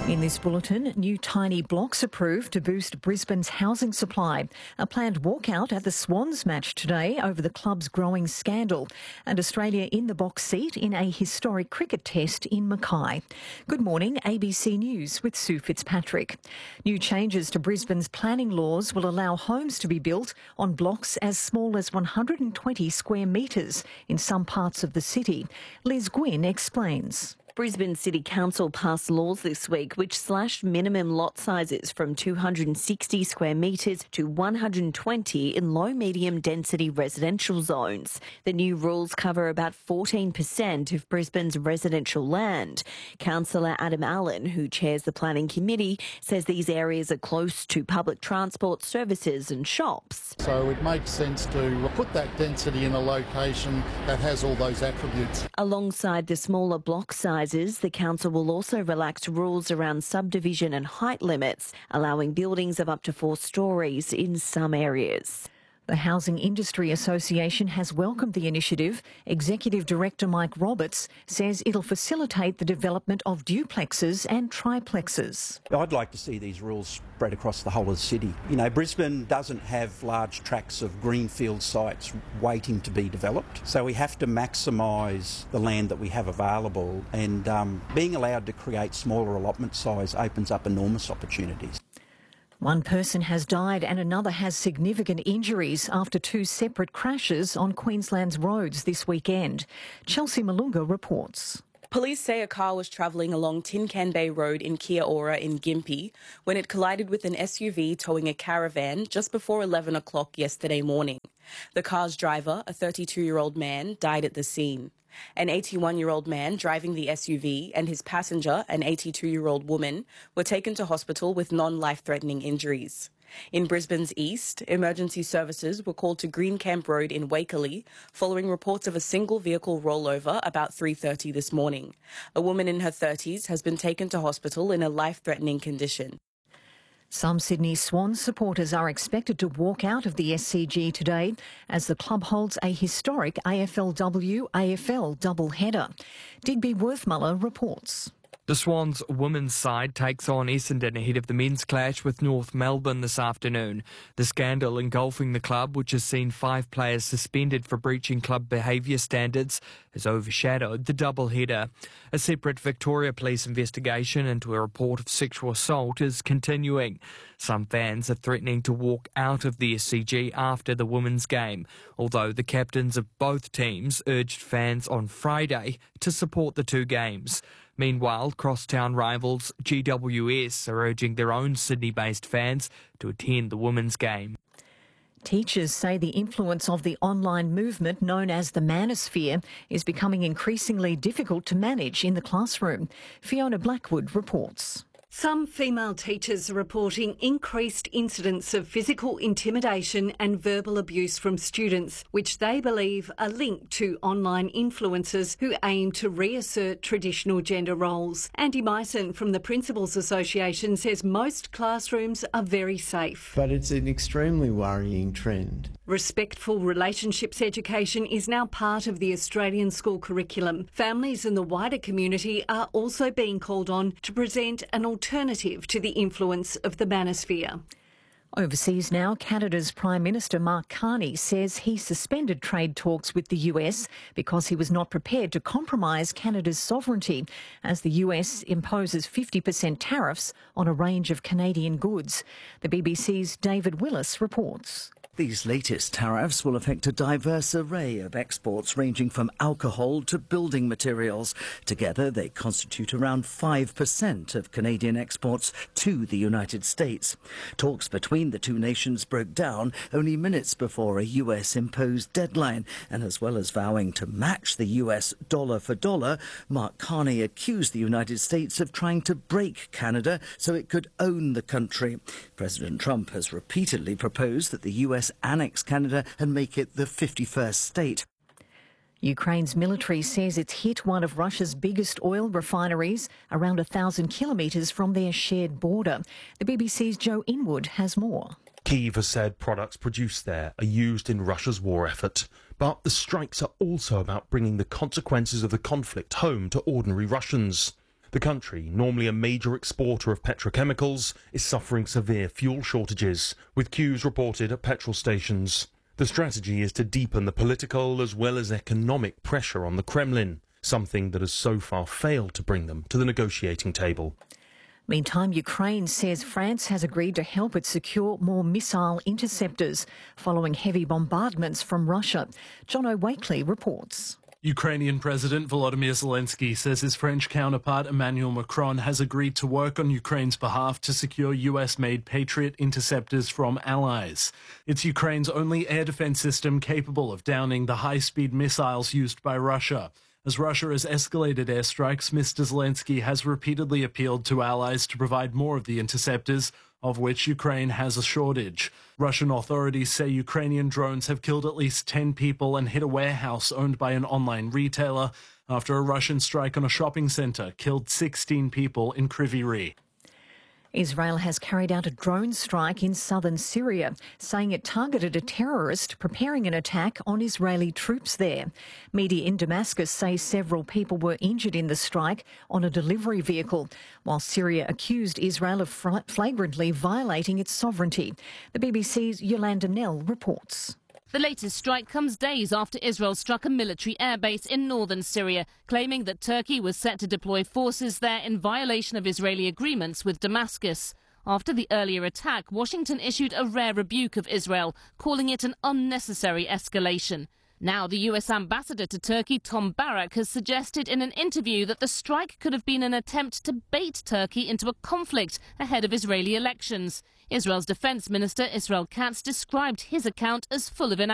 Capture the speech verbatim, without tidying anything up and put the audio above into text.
In this bulletin, new tiny blocks approved to boost Brisbane's housing supply. A planned walkout at the Swans match today over the club's growing scandal. And Australia in the box seat in a historic cricket test in Mackay. Good morning, A B C News with Sue Fitzpatrick. New changes to Brisbane's planning laws will allow homes to be built on blocks as small as one hundred twenty square metres in some parts of the city. Liz Gwynn explains. Brisbane City Council passed laws this week which slashed minimum lot sizes from two hundred sixty square metres to one hundred twenty in low-medium density residential zones. The new rules cover about fourteen percent of Brisbane's residential land. Councillor Adam Allen, who chairs the planning committee, says these areas are close to public transport services and shops. So it makes sense to put that density in a location that has all those attributes. Alongside the smaller block size, the council will also relax rules around subdivision and height limits, allowing buildings of up to four storeys in some areas. The Housing Industry Association has welcomed the initiative. Executive Director Mike Roberts says it'll facilitate the development of duplexes and triplexes. I'd like to see these rules spread across the whole of the city. You know, Brisbane doesn't have large tracts of greenfield sites waiting to be developed, so we have to maximise the land that we have available, and um, being allowed to create smaller allotment size opens up enormous opportunities. One person has died and another has significant injuries after two separate crashes on Queensland's roads this weekend. Chelsea Malunga reports. Police say a car was travelling along Tin Can Bay Road in Kia Ora in Gympie when it collided with an S U V towing a caravan just before eleven o'clock yesterday morning. The car's driver, a thirty-two-year-old man, died at the scene. An eighty-one-year-old man driving the S U V and his passenger, an eighty-two-year-old woman, were taken to hospital with non-life-threatening injuries. In Brisbane's east, emergency services were called to Green Camp Road in Wakerley following reports of a single vehicle rollover about three thirty this morning. A woman in her thirties has been taken to hospital in a life-threatening condition. Some Sydney Swans supporters are expected to walk out of the S C G today as the club holds a historic A F L W A F L double-header. Digby Worthmuller reports. The Swans women's side takes on Essendon ahead of the men's clash with North Melbourne this afternoon. The scandal engulfing the club, which has seen five players suspended for breaching club behaviour standards, has overshadowed the double-header. A separate Victoria Police investigation into a report of sexual assault is continuing. Some fans are threatening to walk out of the S C G after the women's game, although the captains of both teams urged fans on Friday to support the two games. Meanwhile, crosstown rivals G W S are urging their own Sydney-based fans to attend the women's game. Teachers say the influence of the online movement known as the manosphere is becoming increasingly difficult to manage in the classroom. Fiona Blackwood reports. Some female teachers are reporting increased incidents of physical intimidation and verbal abuse from students, which they believe are linked to online influencers who aim to reassert traditional gender roles. Andy Myson from the Principals Association says most classrooms are very safe. But it's an extremely worrying trend. Respectful relationships education is now part of the Australian school curriculum. Families in the wider community are also being called on to present an alternative to the influence of the manosphere. Overseas now, Canada's Prime Minister Mark Carney says he suspended trade talks with the U S because he was not prepared to compromise Canada's sovereignty as the U S imposes fifty percent tariffs on a range of Canadian goods. The B B C's David Willis reports. These latest tariffs will affect a diverse array of exports ranging from alcohol to building materials. Together, they constitute around five percent of Canadian exports to the United States. Talks between the two nations broke down only minutes before a U S-imposed deadline, and as well as vowing to match the U S dollar for dollar, Mark Carney accused the United States of trying to break Canada so it could own the country. President Trump has repeatedly proposed that the U S annex Canada and make it the fifty-first state. Ukraine's military says it's hit one of Russia's biggest oil refineries around a thousand kilometres from their shared border. The B B C's Joe Inwood has more. Kyiv has said products produced there are used in Russia's war effort. But the strikes are also about bringing the consequences of the conflict home to ordinary Russians. The country, normally a major exporter of petrochemicals, is suffering severe fuel shortages, with queues reported at petrol stations. The strategy is to deepen the political as well as economic pressure on the Kremlin, something that has so far failed to bring them to the negotiating table. Meantime, Ukraine says France has agreed to help it secure more missile interceptors following heavy bombardments from Russia. John O'Wakely reports. Ukrainian President Volodymyr Zelensky says his French counterpart Emmanuel Macron has agreed to work on Ukraine's behalf to secure U S-made Patriot interceptors from allies. It's Ukraine's only air defense system capable of downing the high-speed missiles used by Russia. As Russia has escalated airstrikes, Mister Zelensky has repeatedly appealed to allies to provide more of the interceptors, of which Ukraine has a shortage. Russian authorities say Ukrainian drones have killed at least ten people and hit a warehouse owned by an online retailer after a Russian strike on a shopping centre killed sixteen people in Kryvyi Rih. Israel has carried out a drone strike in southern Syria, saying it targeted a terrorist preparing an attack on Israeli troops there. Media in Damascus say several people were injured in the strike on a delivery vehicle, while Syria accused Israel of flagrantly violating its sovereignty. The B B C's Yolanda Nell reports. The latest strike comes days after Israel struck a military airbase in northern Syria, claiming that Turkey was set to deploy forces there in violation of Israeli agreements with Damascus. After the earlier attack, Washington issued a rare rebuke of Israel, calling it an unnecessary escalation. Now, the U S ambassador to Turkey, Tom Barak, has suggested in an interview that the strike could have been an attempt to bait Turkey into a conflict ahead of Israeli elections. Israel's defense minister, Israel Katz, described his account as full of inaccuracies.